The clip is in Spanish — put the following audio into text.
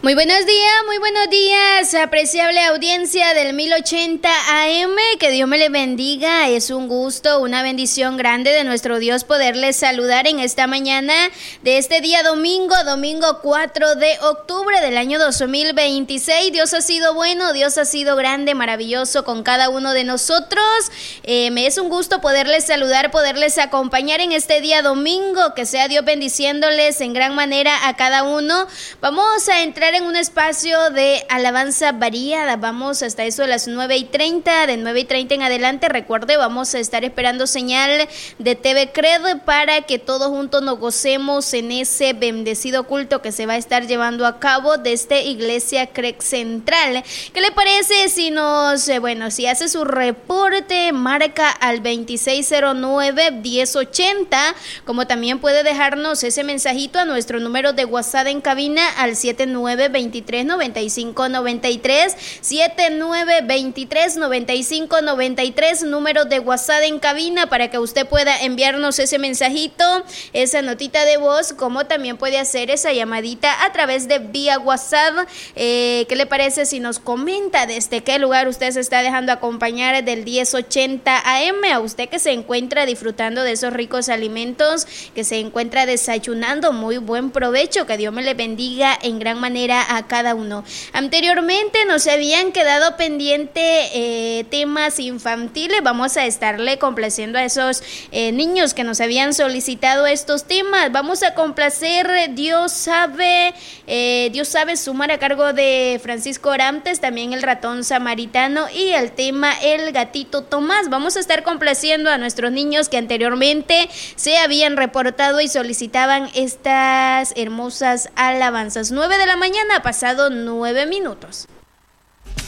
Muy buenos días, apreciable audiencia del 1080 AM, que Dios me les bendiga. Es un gusto, una bendición grande de nuestro Dios poderles saludar en esta mañana de este día domingo 4 de octubre del año 2026. Dios ha sido bueno, Dios ha sido grande, maravilloso con cada uno de nosotros. Me es un gusto poderles saludar, poderles acompañar en este día domingo, que sea Dios bendiciéndoles en gran manera a cada uno. Vamos a entrar en un espacio de alabanza variada. Vamos hasta eso de las 9:30, de 9:30 en adelante. Recuerde, vamos a estar esperando señal de TV Cred para que todos juntos nos gocemos en ese bendecido culto que se va a estar llevando a cabo desde Iglesia Cred Central. ¿Qué le parece si si hace su reporte, marca al 2609-1080, como también puede dejarnos ese mensajito a nuestro número de WhatsApp en cabina al 7923-9593, 7923-9593, número de WhatsApp en cabina para que usted pueda enviarnos ese mensajito, esa notita de voz, como también puede hacer esa llamadita a través de vía WhatsApp. ¿Qué le parece si nos comenta desde qué lugar usted se está dejando acompañar del 1080 AM? A usted que se encuentra disfrutando de esos ricos alimentos, que se encuentra desayunando, muy buen provecho, que Dios me le bendiga en gran manera a cada uno. Anteriormente nos habían quedado pendiente temas infantiles. Vamos a estarle complaciendo a esos niños que nos habían solicitado estos temas. Vamos a complacer Dios sabe, sumar a cargo de Francisco Orantes, también El ratón samaritano y el tema El gatito Tomás. Vamos a estar complaciendo a nuestros niños que anteriormente se habían reportado y solicitaban estas hermosas alabanzas. 9 de la mañana, pasado 9 minutos.